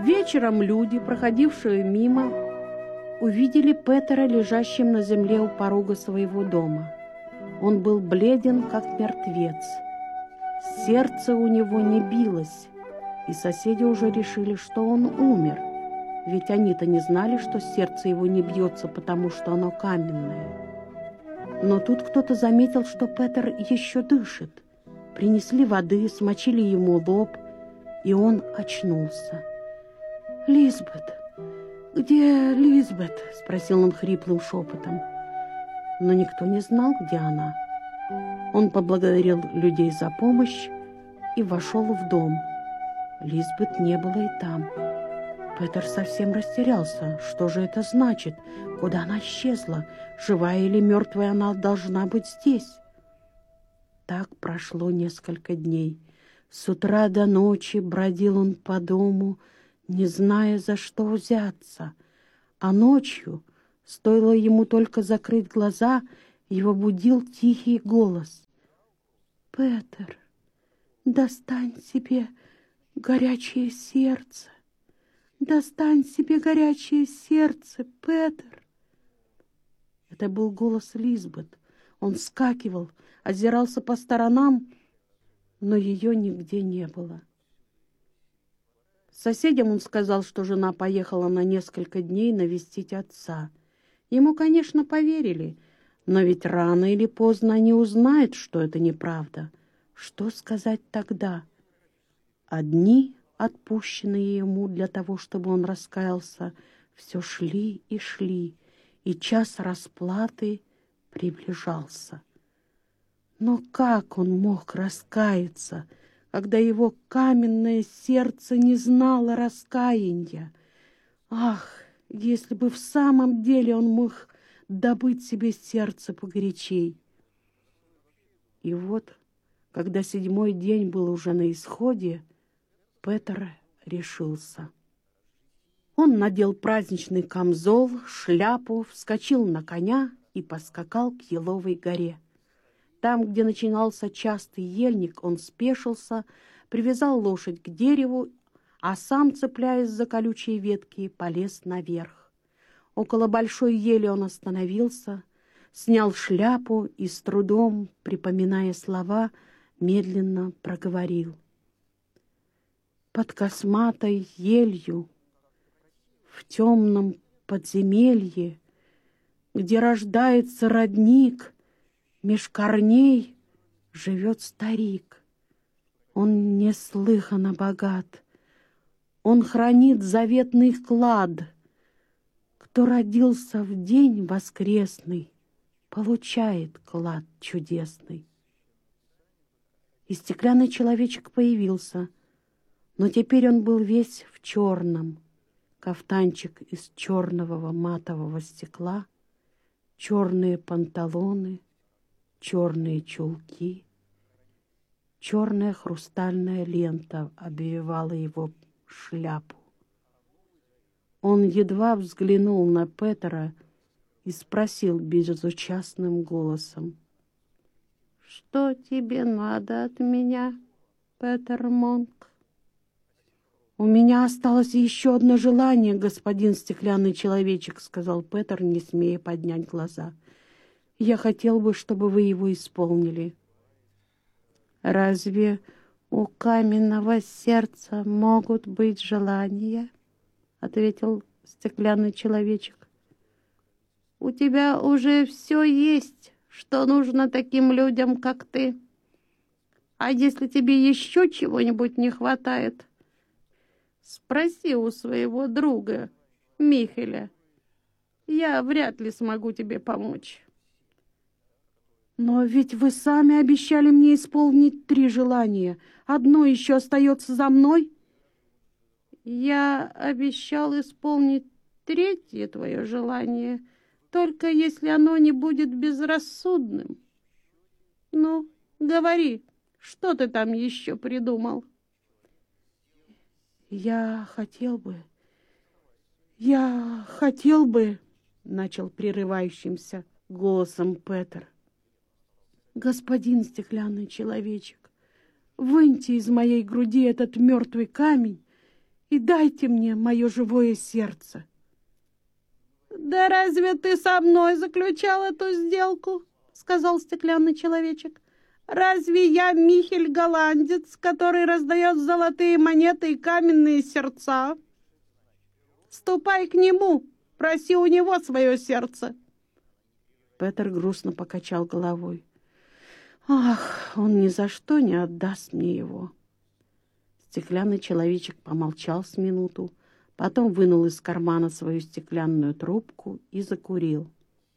Вечером люди, проходившие мимо, увидели Петера лежащим на земле у порога своего дома. Он был бледен, как мертвец. Сердце у него не билось, и соседи уже решили, что он умер. Ведь они-то не знали, что сердце его не бьется, потому что оно каменное. Но тут кто-то заметил, что Петер еще дышит. Принесли воды, смочили ему лоб, и он очнулся. «Лизбет! Где Лизбет?» — спросил он хриплым шепотом. Но никто не знал, где она. Он поблагодарил людей за помощь и вошел в дом. Лизбет не было и там. Петер совсем растерялся. Что же это значит? Куда она исчезла? Живая или мертвая она должна быть здесь? Так прошло несколько дней. С утра до ночи бродил он по дому, не зная, за что взяться. А ночью, стоило ему только закрыть глаза, его будил тихий голос. «Петер, достань себе горячее сердце! Достань себе горячее сердце, Петер!» Это был голос Лизбет. Он вскакивал, озирался по сторонам, но ее нигде не было. Соседям он сказал, что жена поехала на несколько дней навестить отца. Ему, конечно, поверили, но ведь рано или поздно они узнают, что это неправда. Что сказать тогда? Одни, отпущенные ему для того, чтобы он раскаялся, все шли и шли, и час расплаты приближался. Но как он мог раскаяться, когда его каменное сердце не знало раскаяния? Ах, если бы в самом деле он мог добыть себе сердце погорячей! И вот, когда 7-й день был уже на исходе, Петер решился. Он надел праздничный камзол, шляпу, вскочил на коня и поскакал к Еловой горе. Там, где начинался частый ельник, он спешился, привязал лошадь к дереву, а сам, цепляясь за колючие ветки, полез наверх. Около большой ели он остановился, снял шляпу и, с трудом, припоминая слова, медленно проговорил. Под косматой елью, в темном подземелье, где рождается родник, меж корней живет старик. Он неслыханно богат, он хранит заветный клад. Кто родился в день воскресный, получает клад чудесный. И стеклянный человечек появился, но теперь он был весь в черном. Кафтанчик из черного матового стекла, черные панталоны, черные чулки, черная хрустальная лента обвивала его шляпу. Он едва взглянул на Петера и спросил безучастным голосом: «Что тебе надо от меня, Петер Монк?» «У меня осталось еще одно желание, господин стеклянный человечек», — сказал Петер, не смея поднять глаза. «Я хотел бы, чтобы вы его исполнили». «Разве у каменного сердца могут быть желания?» — ответил стеклянный человечек. «У тебя уже все есть, что нужно таким людям, как ты. А если тебе еще чего-нибудь не хватает, спроси у своего друга Михеля. Я вряд ли смогу тебе помочь». «Но ведь вы сами обещали мне исполнить 3 желания. Одно еще остается за мной». «Я обещал исполнить 3-е твое желание, только если оно не будет безрассудным. Ну, говори, что ты там еще придумал?» Я хотел бы, начал прерывающимся голосом Петер. «Господин стеклянный человечек, выньте из моей груди этот мертвый камень и дайте мне мое живое сердце». «Да разве ты со мной заключал эту сделку?» — сказал стеклянный человечек. «Разве я Михель Голландец, который раздает золотые монеты и каменные сердца? Ступай к нему, проси у него свое сердце». Петер грустно покачал головой. «Ах, он ни за что не отдаст мне его». Стеклянный человечек помолчал с минуту, потом вынул из кармана свою стеклянную трубку и закурил.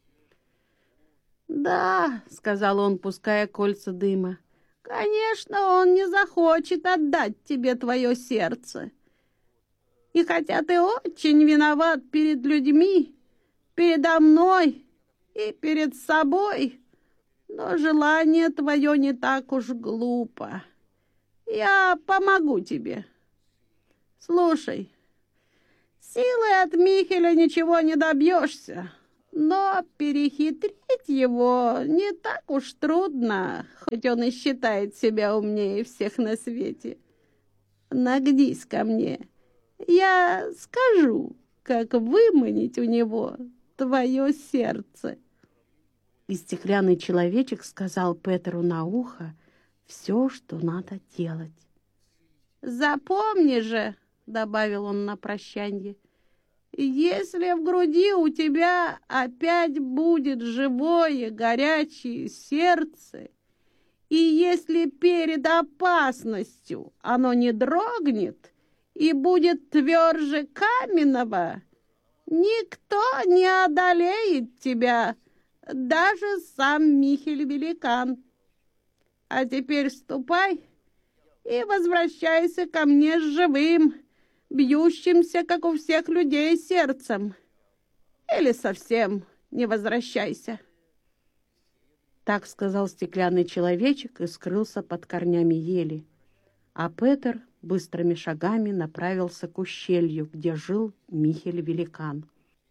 «Да», — сказал он, пуская кольца дыма, — «конечно, он не захочет отдать тебе твое сердце. И хотя ты очень виноват перед людьми, передо мной и перед собой, но желание твое не так уж глупо. Я помогу тебе. Слушай, силой от Михеля ничего не добьешься, но перехитрить его не так уж трудно, хоть он и считает себя умнее всех на свете. Нагнись ко мне, я скажу, как выманить у него твое сердце». И стеклянный человечек сказал Петеру на ухо все, что надо делать. «Запомни же», — добавил он на прощанье, «если в груди у тебя опять будет живое горячее сердце, и если перед опасностью оно не дрогнет и будет тверже каменного, никто не одолеет тебя, даже сам Михель-великан. А теперь ступай и возвращайся ко мне с живым, бьющимся, как у всех людей, сердцем. Или совсем не возвращайся». Так сказал стеклянный человечек и скрылся под корнями ели. А Петер быстрыми шагами направился к ущелью, где жил Михель-великан.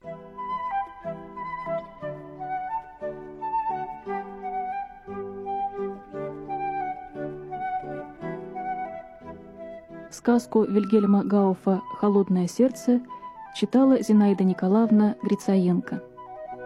Сказку Вильгельма Гауфа «Холодное сердце» читала Зинаида Николаевна Грицаенко.